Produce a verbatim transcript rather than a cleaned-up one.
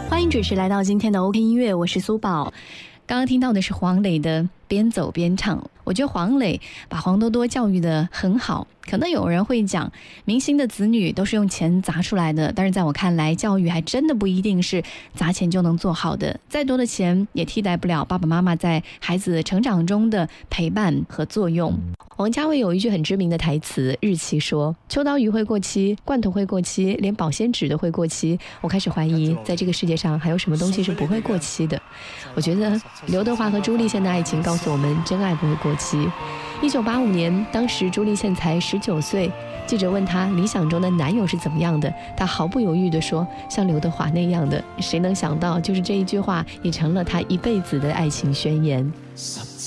欢迎准时来到今天的 OK 音乐，我是苏宝。刚刚听到的是黄磊的《边走边唱》，我觉得黄磊把黄多多教育得很好。可能有人会讲，明星的子女都是用钱砸出来的，但是在我看来，教育还真的不一定是砸钱就能做好的。再多的钱也替代不了爸爸妈妈在孩子成长中的陪伴和作用。王家卫有一句很知名的台词，日期说：秋刀鱼会过期，罐头会过期，连保鲜纸都会过期。我开始怀疑，在这个世界上还有什么东西是不会过期的。我觉得刘德华和朱丽倩的爱情告诉我们，真爱不会过期。一九八五年，当时朱丽倩才十九岁，记者问她理想中的男友是怎么样的，她毫不犹豫地说，像刘德华那样的。谁能想到，就是这一句话也成了她一辈子的爱情宣言。